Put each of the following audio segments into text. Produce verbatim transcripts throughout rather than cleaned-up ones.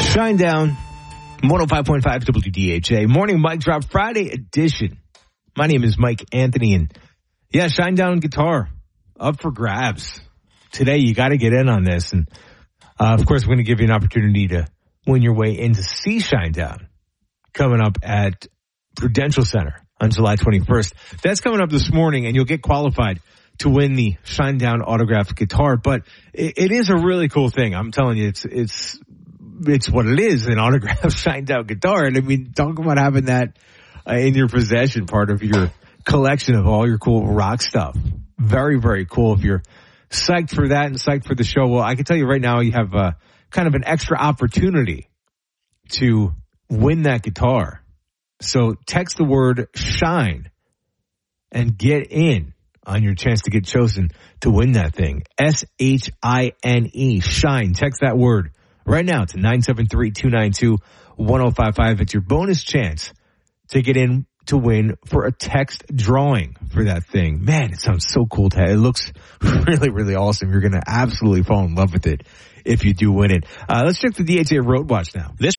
Shinedown, one oh five point five W D H A, Morning Mic Drop Friday edition. My name is Mike Anthony, and yeah, Shinedown guitar up for grabs. Today, you got to get in on this, and uh, of course, we're going to give you an opportunity to win your way in to see Shinedown coming up at Prudential Center on July twenty-first. That's coming up this morning, and you'll get qualified to win the Shinedown autographed guitar. But it, it is a really cool thing. I'm telling you, it's it's it's what it is, an autographed Shinedown guitar. And I mean, talk about having that uh, in your possession, part of your collection of all your cool rock stuff. Very, very cool. If you're psyched for that and psyched for the show, well, I can tell you right now, you have uh, kind of an extra opportunity to win that guitar. So text the word SHINE and get in on your chance to get chosen to win that thing. S H I N E, SHINE. Text that word right now to nine seven three, two nine two, one oh five five. It's your bonus chance to get in to win for a text drawing for that thing. Man, it sounds so cool. To it looks really, really awesome. You're going to absolutely fall in love with it if you do win it. Uh, let's check the D H A Road Watch now. This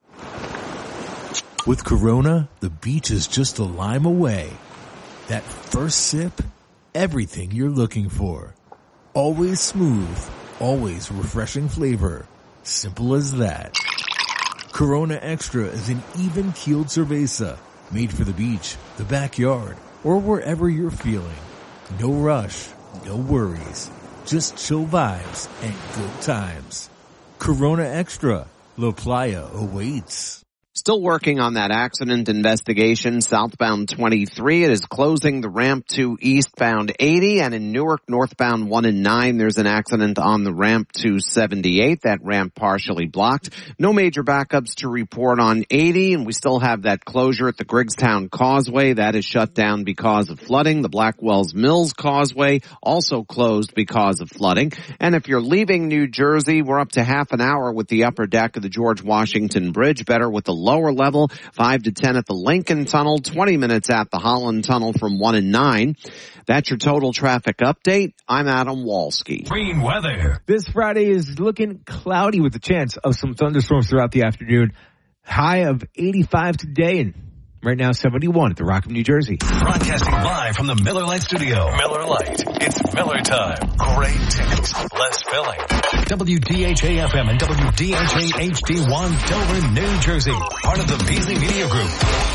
With Corona, the beach is just a lime away. That first sip, everything you're looking for. Always smooth, always refreshing flavor. Simple as that. Corona Extra is an even-keeled cerveza made for the beach, the backyard, or wherever you're feeling. No rush, no worries. Just chill vibes and good times. Corona Extra, La Playa awaits. Still working on that accident investigation. Southbound twenty-three, it is closing the ramp to eastbound eighty, and in Newark, northbound one and nine, there's an accident on the ramp to seventy-eight. That ramp partially blocked. No major backups to report on eighty, and we still have that closure at the Griggstown Causeway. That is shut down because of flooding. The Blackwells Mills Causeway also closed because of flooding. And if you're leaving New Jersey, we're up to half an hour with the upper deck of the George Washington Bridge. Better with the lower level, five to ten at the Lincoln Tunnel, twenty minutes at the Holland Tunnel from one and nine. That's your total traffic update. I'm Adam Walski. Green weather. This Friday is looking cloudy with a chance of some thunderstorms throughout the afternoon. High of eighty-five today, and right now seventy-one at the Rock of New Jersey. Broadcasting live from the Miller Lite studio. Miller Lite. It's Miller time. Great tickets. Less filling. W D H A F M and W D H A H D one, Dover, New Jersey. Part of the Beasley Media Group.